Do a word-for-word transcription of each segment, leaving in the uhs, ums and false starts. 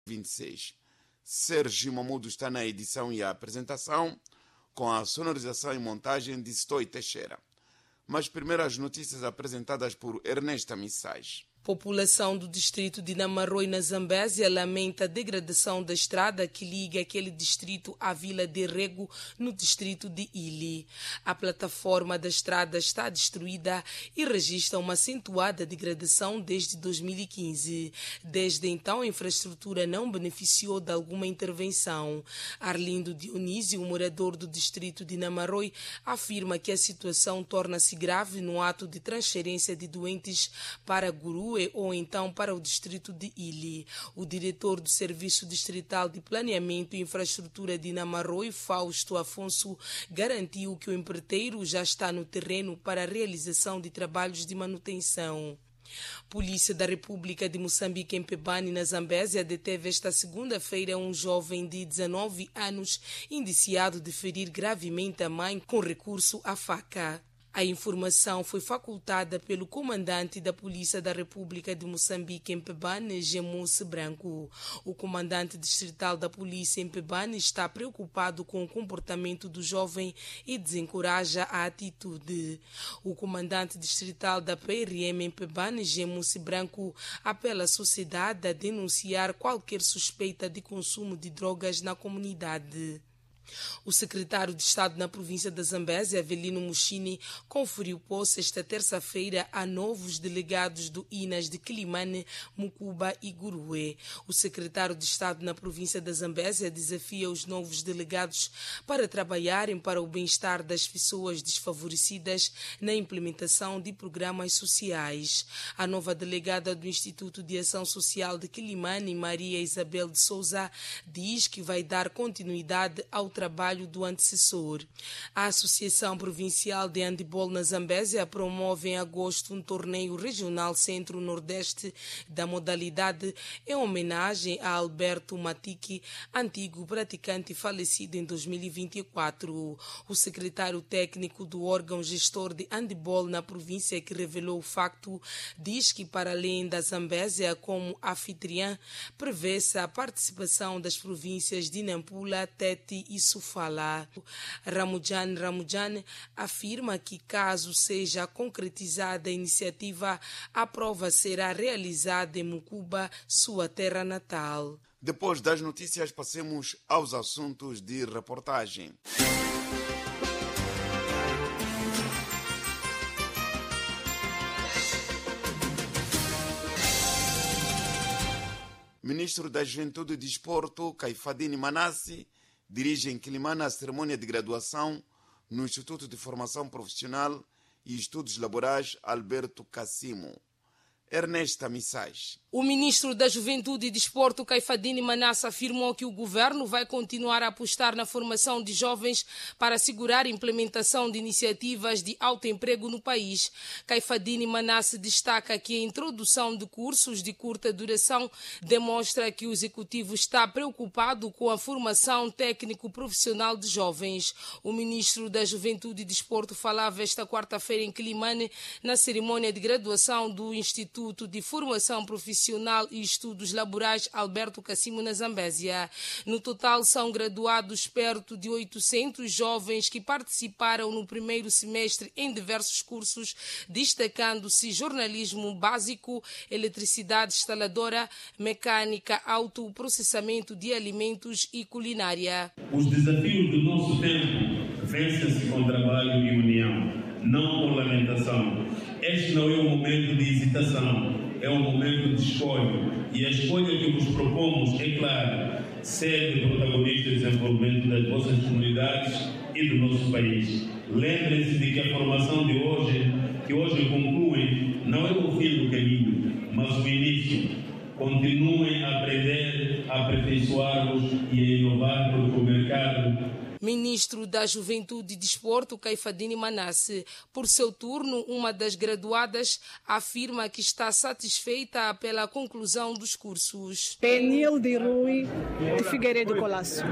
vinte e seis. Sérgio Mamudo está na edição e a apresentação, com a sonorização e montagem de Stoi Teixeira. Mas primeiro as notícias apresentadas por Ernesta Missais. População do distrito de Namaroi, na Zambésia, lamenta a degradação da estrada que liga aquele distrito à vila de Rego, no distrito de Ili. A plataforma da estrada está destruída e registra uma acentuada degradação desde dois mil e quinze. Desde então, a infraestrutura não beneficiou de alguma intervenção. Arlindo Dionísio, morador do distrito de Namaroi, afirma que a situação torna-se grave no ato de transferência de doentes para Guru ou então para o distrito de Ili. O diretor do Serviço Distrital de Planeamento e Infraestrutura de Namaroi, Fausto Afonso, garantiu que o empreiteiro já está no terreno para a realização de trabalhos de manutenção. Polícia da República de Moçambique em Pebane, na Zambésia, deteve esta segunda-feira um jovem de dezenove anos indiciado de ferir gravemente a mãe com recurso à faca. A informação foi facultada pelo comandante da Polícia da República de Moçambique em Pebane, Gemusse Branco. O comandante distrital da Polícia em Pebane está preocupado com o comportamento do jovem e desencoraja a atitude. O comandante distrital da P R M em Pebane, Gemusse Branco, apela à sociedade a denunciar qualquer suspeita de consumo de drogas na comunidade. O secretário de Estado na província da Zambésia, Avelino Mushini, conferiu posse esta terça-feira a novos delegados do I N A S de Quilimane, Mucuba e Gurue. O secretário de Estado na província da Zambésia desafia os novos delegados para trabalharem para o bem-estar das pessoas desfavorecidas na implementação de programas sociais. A nova delegada do Instituto de Ação Social de Quilimane, Maria Isabel de Souza, diz que vai dar continuidade ao trabalho do antecessor. A Associação Provincial de Handebol na Zambésia promove em agosto um torneio regional Centro-Nordeste da modalidade em homenagem a Alberto Matiki, antigo praticante falecido em dois mil e vinte e quatro. O secretário técnico do órgão gestor de handebol na província, que revelou o facto, diz que para além da Zambésia como anfitriã, prevê-se a participação das províncias de Nampula, Tete e Sofala. Ramujan Ramujan afirma que, caso seja concretizada a iniciativa, a prova será realizada em Mucuba, sua terra natal. Depois das notícias, passemos aos assuntos de reportagem. Ministro da Juventude e Desporto, Caifadine Manassi, dirige em Quilimane a cerimônia de graduação no Instituto de Formação Profissional e Estudos Laborais Alberto Cassimo. Ernesta Missais. O ministro da Juventude e Desporto, Caifadine Manassi, afirmou que o governo vai continuar a apostar na formação de jovens para assegurar a implementação de iniciativas de alto emprego no país. Caifadine Manassi destaca que a introdução de cursos de curta duração demonstra que o executivo está preocupado com a formação técnico-profissional de jovens. O ministro da Juventude e Desporto falava esta quarta-feira em Quilimane na cerimônia de graduação do Instituto de Formação Profissional e Estudos Laborais Alberto Cassimo, na Zambésia. No total, são graduados perto de oitocentos jovens que participaram no primeiro semestre em diversos cursos, destacando-se jornalismo básico, eletricidade instaladora, mecânica, autoprocessamento de alimentos e culinária. Os desafios do nosso tempo vencem-se com trabalho e união, não com lamentação. Este não é um momento de hesitação, é um momento de escolha. E a escolha que vos propomos é, claro, ser protagonista do desenvolvimento das vossas comunidades e do nosso país. Lembrem-se de que a formação de hoje, que hoje concluem, não é o fim do caminho, mas o início. Continuem a aprender, a aperfeiçoar-vos e a inovar, porque o mercado... Ministro da Juventude e Desporto, Caifadine Manassi. Por seu turno, uma das graduadas afirma que está satisfeita pela conclusão dos cursos. Penil de Rui de Figueiredo Colasso.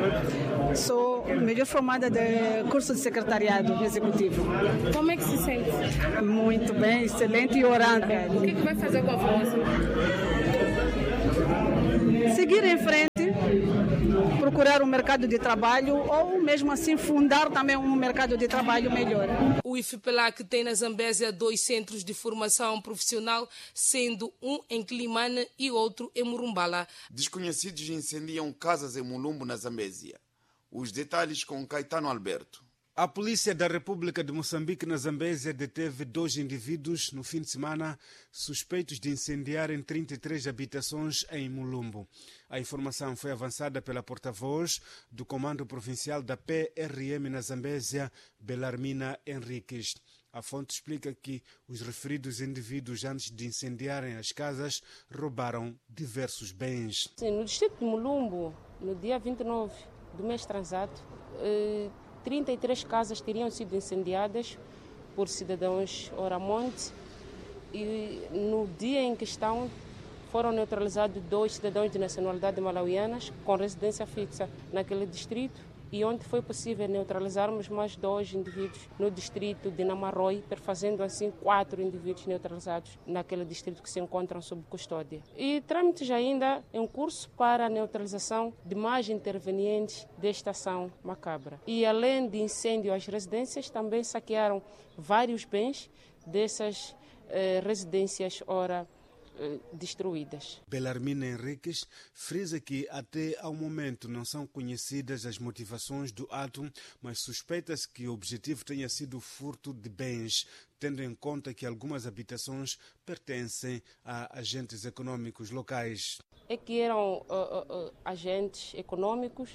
Sou melhor formada de curso de secretariado executivo. Como é que se sente? Muito bem, excelente e orando. O que, é que vai fazer com a formação? Seguir seguir em frente, procurar um mercado de trabalho ou mesmo assim fundar também um mercado de trabalho melhor. O IFPELAC tem na Zambésia dois centros de formação profissional, sendo um em Quilimane e outro em Murumbala. Desconhecidos incendiam casas em Mulumbo, na Zambésia. Os detalhes com Caetano Alberto. A Polícia da República de Moçambique, na Zambésia, deteve dois indivíduos no fim de semana suspeitos de incendiarem trinta e três habitações em Mulumbo. A informação foi avançada pela porta-voz do Comando Provincial da P R M na Zambésia, Belarmina Henriques. A fonte explica que os referidos indivíduos, antes de incendiarem as casas, roubaram diversos bens. Sim, no distrito de Mulumbo, no dia vinte e nove do mês transato, eh... trinta e três casas teriam sido incendiadas por cidadãos Oramonte e no dia em questão foram neutralizados dois cidadãos de nacionalidade malauianas com residência fixa naquele distrito e onde foi possível neutralizarmos mais dois indivíduos no distrito de Namarroi, perfazendo assim quatro indivíduos neutralizados naquele distrito que se encontram sob custódia. E trâmites ainda em curso para a neutralização de mais intervenientes desta ação macabra. E além de incêndio às residências, também saquearam vários bens dessas eh, residências ora destruídas. Belarmina Henriques frisa que até ao momento não são conhecidas as motivações do ato, mas suspeita-se que o objetivo tenha sido o furto de bens, tendo em conta que algumas habitações pertencem a agentes econômicos locais. É que eram uh, uh, agentes econômicos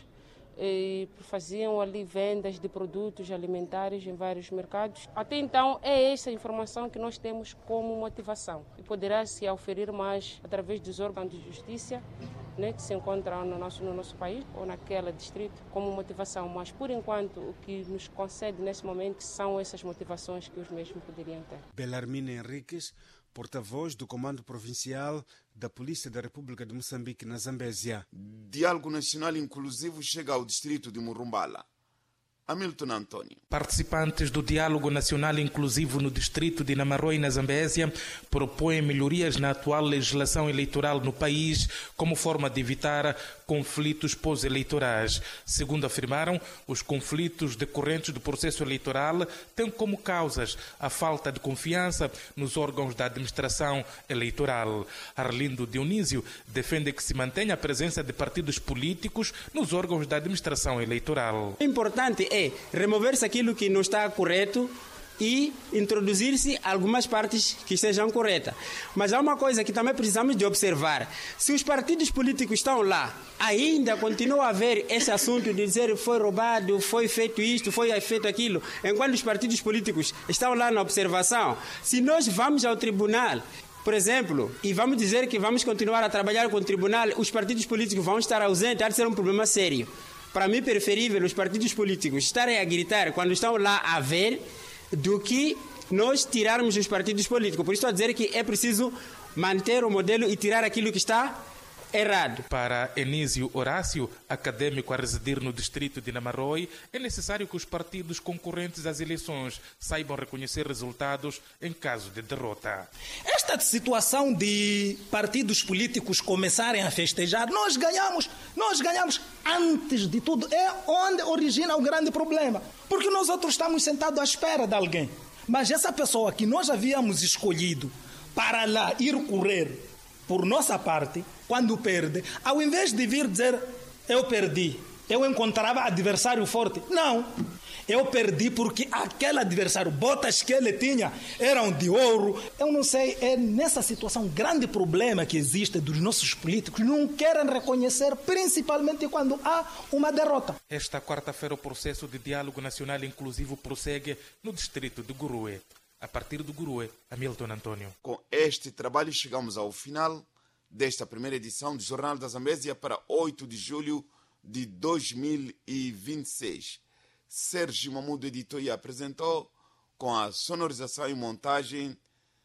e faziam ali vendas de produtos alimentares em vários mercados. Até então é essa informação que nós temos como motivação e poderá se auferir mais através dos órgãos de justiça, né, que se encontram no nosso, no nosso país ou naquele distrito como motivação, mas por enquanto o que nos concede nesse momento são essas motivações que os mesmos poderiam ter. Belarmina Henriques, porta-voz do Comando Provincial da Polícia da República de Moçambique, na Zambésia. Diálogo Nacional Inclusivo chega ao distrito de Murumbala. Hamilton Antônio. Participantes do Diálogo Nacional Inclusivo no distrito de Namarroi, na Zambésia, propõem melhorias na atual legislação eleitoral no país como forma de evitar conflitos pós-eleitorais. Segundo afirmaram, os conflitos decorrentes do processo eleitoral têm como causas a falta de confiança nos órgãos da administração eleitoral. Arlindo Dionísio defende que se mantenha a presença de partidos políticos nos órgãos da administração eleitoral. O importante é remover-se aquilo que não está correto e introduzir-se algumas partes que sejam corretas. Mas há uma coisa que também precisamos de observar. Se os partidos políticos estão lá, ainda continua a haver esse assunto de dizer foi roubado, foi feito isto, foi feito aquilo, enquanto os partidos políticos estão lá na observação. Se nós vamos ao tribunal, por exemplo, e vamos dizer que vamos continuar a trabalhar com o tribunal, os partidos políticos vão estar ausentes, há de ser um problema sério. Para mim, preferível os partidos políticos estarem a gritar quando estão lá a ver do que nós tirarmos os partidos políticos. Por isso estou a dizer que é preciso manter o modelo e tirar aquilo que está errado. Para Enísio Horácio, acadêmico a residir no distrito de Namarroi, é necessário que os partidos concorrentes às eleições saibam reconhecer resultados em caso de derrota. Esta situação de partidos políticos começarem a festejar, nós ganhamos, nós ganhamos antes de tudo, é onde origina o grande problema. Porque nós outros estamos sentados à espera de alguém. Mas essa pessoa que nós havíamos escolhido para lá ir correr por nossa parte, quando perde, ao invés de vir dizer eu perdi, eu encontrava adversário forte. Não, eu perdi porque aquele adversário, botas que ele tinha eram de ouro. Eu não sei, é nessa situação um grande problema que existe dos nossos políticos, não querem reconhecer, principalmente quando há uma derrota. Esta quarta-feira o processo de diálogo nacional inclusivo prossegue no distrito de Gurue. A partir do Gurue, Hamilton Antônio. Com este trabalho chegamos ao final desta primeira edição do Jornal da Zambésia para oito de julho de dois mil e vinte e seis. Sérgio Mamudo editou e apresentou com a sonorização e montagem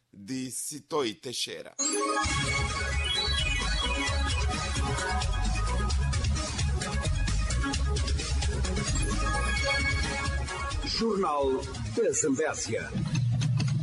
de Citoi Teixeira. Jornal da Zambésia.